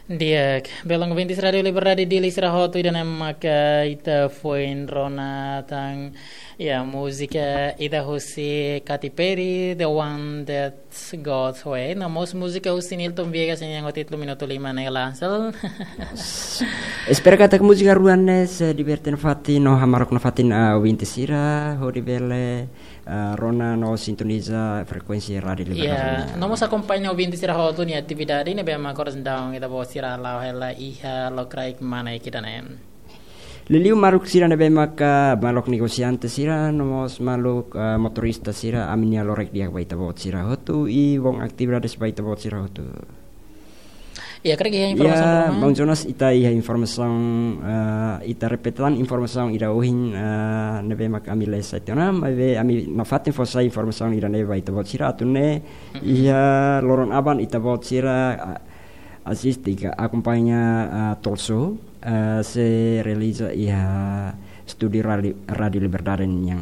Dia belong vintis radio liberadi di lisra hotu dan maka ita foin rona tang ya musika ita husi Katy Perry, the one that got away. Na mos musika husi Nilton Viegas yang otit minuto 5 na lansel. Espero kata musika ruanes diverten fati no hamarok no fatin vintis ira hodi bele rona no sintoniza frekuensi radio liberadi. Ya, no mos acompaña vintis ira hotu ni attività ne bema coras down ita bos sira lau hela iha lo kraik mana kita nem. Liliu maruk sira nebe maka malok negosiante sira nomos maluk motorista sira aminia lorek dia baita bot sira hotu I wong aktividades baita bot sira hotu. Ya krek ya informasi ya Bang Jonas ita iha informasi ita repetan informasi ida uhin nebe maka amile saitona mabe ami nafatin fosa informasi ida nebe baita bot sira atune iha loron aban ita bot sira asistica accompagna Tolso se realiza studi radio Libertadien yang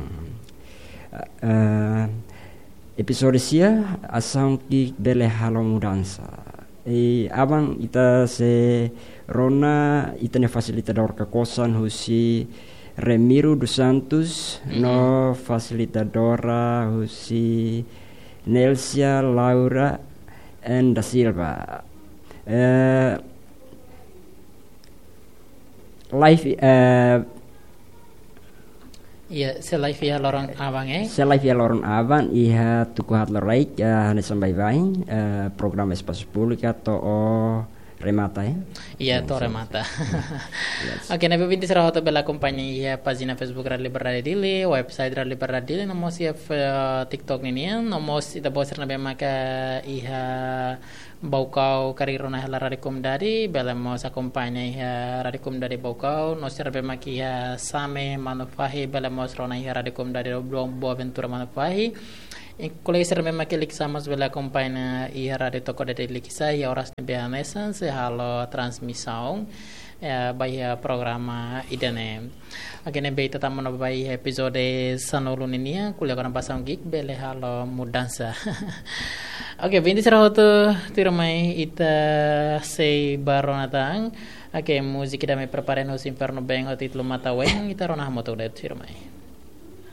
episode sia asang ki bele halo mudanza abang ita se rona ita ne fasilitador ka kosan husi Remiro dos Santos no fasilitadora husi Nelsia Laura and da Silva live ya se live ya lorong abang se live ya lorong abang iha tuku hat loraik hane sampai bain program espaço público atau remata iya to remata oke nabe binti sera hoto bela kompanya ya pagina Facebook Radio Libertadien Dili website Radio Libertadien Dili nomos ya TikTok ini nomos ita boser nabe maka iha Baukau karirona hela radikum dari belemos acompanya iha radikum dari Baukau no serbe maki ya same manufahi belemos rona iha radikum dari Boa Ventura manufahi Kulay serbe maki liksamos bela acompanya iha radio toko dari likisa ya oras nebeanesan se halo transmissão bahia programa idane agene beita tamano bahia episode sanolo ninia kuliah kana pasang gig bele halo mudansa. Oke, binti serahoto tiromai ita sei baronatang. Oke, musik kita me preparen hos inferno beng hot itlu mata weng ita ronah moto det tiromai.